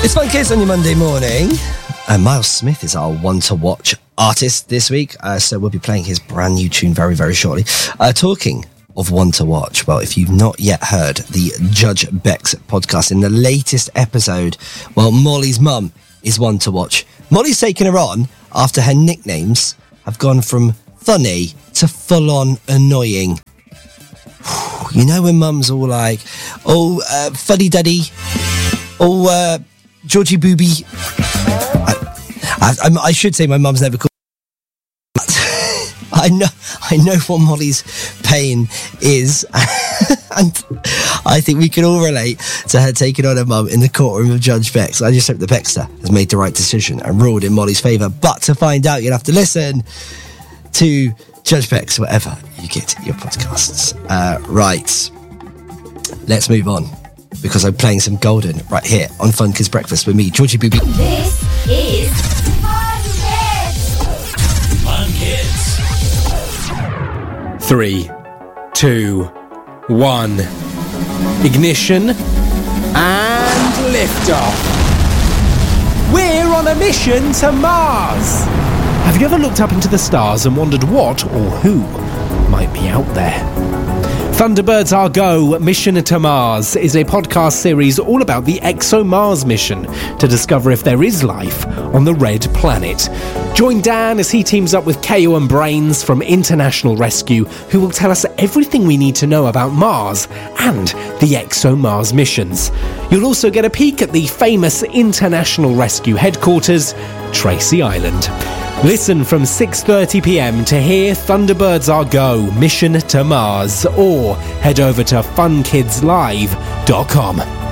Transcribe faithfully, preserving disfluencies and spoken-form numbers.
It's Fun Kids on your Monday morning. Uh, Miles Smith is our one-to-watch artist this week, uh, so we'll be playing his brand new tune very, very shortly. Uh, talking of one-to-watch, well, if you've not yet heard the Judge Bex podcast, in the latest episode, well, Molly's mum is one-to-watch. Molly's taken her on after her nicknames have gone from funny to full-on annoying. You know when mum's all like, oh, uh, fuddy-duddy, oh, uh, Georgie Booby. I, I, I should say my mum's never called. I know, I know what Molly's pain is, and I think we can all relate to her taking on her mum in the courtroom of Judge Bex. I just hope the Bexter has made the right decision and ruled in Molly's favour. But to find out, you'll have to listen to Judge Bex wherever you get your podcasts. Uh, right, let's move on, because I'm playing some Golden right here on Fun Kids Breakfast with me, Georgie Booby. This is Fun Kids. Fun Kids. Three, two, one. Ignition and liftoff. We're on a mission to Mars. Have you ever looked up into the stars and wondered what or who might be out there? Thunderbirds Are Go! Mission to Mars is a podcast series all about the ExoMars mission to discover if there is life on the Red Planet. Join Dan as he teams up with K O and Brains from International Rescue, who will tell us everything we need to know about Mars and the ExoMars missions. You'll also get a peek at the famous International Rescue headquarters, Tracy Island. Listen from six thirty p.m. to hear Thunderbirds Are Go! Mission to Mars, or head over to fun kids live dot com.